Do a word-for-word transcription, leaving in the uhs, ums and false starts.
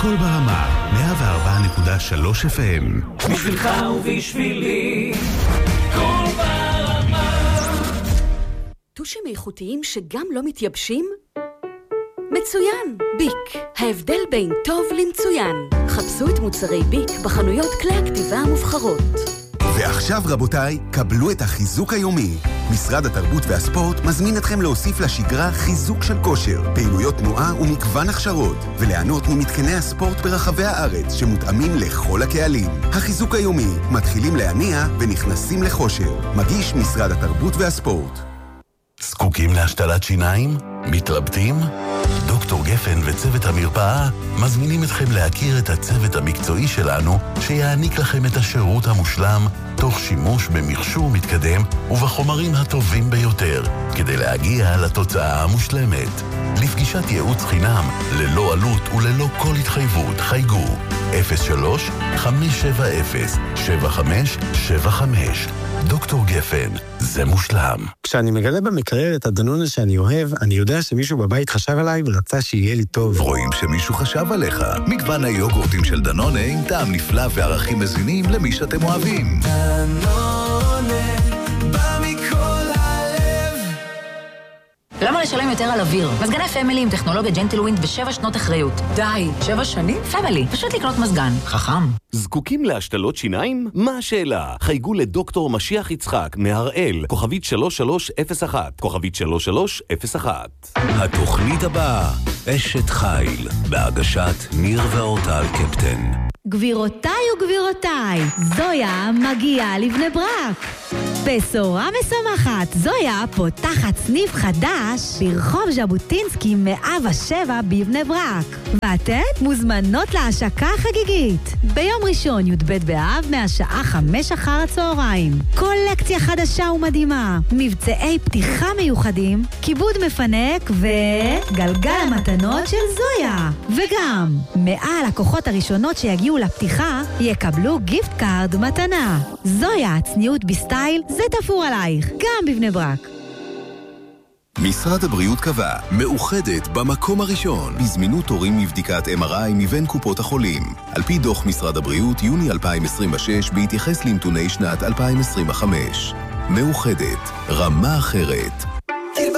הכל ברמה, מאה וארבע נקודה שלוש אף אם. בשבילך ובשבילי, הכל ברמה. טושים איכותיים שגם לא מתייבשים? מצוין! ביק. ההבדל בין טוב למצוין. חפשו את מוצרי ביק בחנויות כלי הכתיבה המובחרות. ועכשיו רבותיי, קבלו את החיזוק היומי. משרד התרבות והספורט מזמין אתכם להוסיף לשגרה חיזוק של כושר, פעילויות תנועה ומגוון הכשרות, וליהנות ממתקני הספורט ברחבי הארץ שמותאמים לכל הקהלים. החיזוק היומי, מתחילים להניע ונכנסים לכושר. מגיש משרד התרבות והספורט. זקוקים להשתלת שיניים? מתלבטים? דוקטור גפן וצוות המרפאה מזמינים אתכם להכיר את הצוות המקצועי שלנו שיעניק לכם את השירות המושלם תוך שימוש במכשור מתקדם ובחומרים הטובים ביותר כדי להגיע לתוצאה המושלמת. לפגישת ייעוץ חינם ללא עלות וללא כל התחייבות חייגו אפס שלוש חמש שבע אפס שבע חמש שבע חמש. דוקטור גפן, זה מושלם. כשאני מגלה במקרר את הדנונה שאני אוהב, אני יודע שמישהו בבית חשב עליי ורצה שיהיה לי טוב. רואים שמישהו חשב עליך. מגוון היוגורטים של דנונה עם טעם נפלא וערכים מזינים למי שאתם אוהבים. דנונה, בא מכל הלב. למה לשלם יותר על אוויר? מזגני פמילי עם טכנולוגיה ג'נטלווינד ושבע שנות אחריות. די, שבע שנים? פמילי, פשוט לקנות מזגן. חכם. זקוקים להשתלות שיניים? מה השאלה? חייגו לדוקטור משיח יצחק מהראל, כוכבית שלוש שלוש אפס אחת, כוכבית שלוש שלוש אפס אחת. התוכנית הבאה, אשת חיל, בהגשת ניר ואורטל קפטן. גבירותיי וגבירותיי, זויה מגיעה לבני ברק. בשורה משמחת, זויה פותחת סניף חדש ברחוב ז'בוטינסקי מאה ושבע בבני ברק. ואתן מוזמנות להשקה חגיגית. ביום ראשון י"ב באב מהשעה חמש אחר הצהריים. קולקציה חדשה ומדהימה, מבצעי פתיחה מיוחדים, כיבוד מפנק וגלגל המתנות של זויה. וגם, מאה הלקוחות הראשונות שיגיעו לפתיחה יקבלו גיפט קארד מתנה. זויה, צניעות בסטייל, זה תפור עלייך, גם בבני ברק. משרד הבריאות קבע, מאוחדת במקום הראשון, בזמינות תורים מבדיקת אם אר איי מבין קופות החולים. על פי דוח משרד הבריאות, יוני אלפיים עשרים ושש, בהתייחס לנתוני שנת אלפיים עשרים וחמש. מאוחדת, רמה אחרת.